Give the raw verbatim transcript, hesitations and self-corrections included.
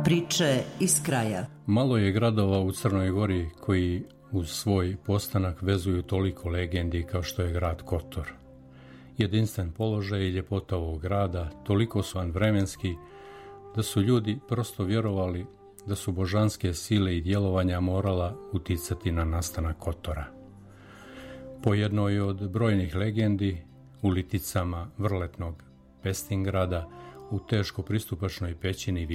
Priče iz kraja. Malo je gradova u Crnoj Gori koji uz svoj postanak vezuju toliko legendi kao što je grad Kotor. Jedinstven položaj i ljepota ovog grada toliko su anvremenski da su ljudi prosto vjerovali da su božanske sile i djelovanja morala uticati na nastanak Kotora. Po jednoj od brojnih legendi, u liticama vrletnog Pestingrada, u teško pristupačnoj pećini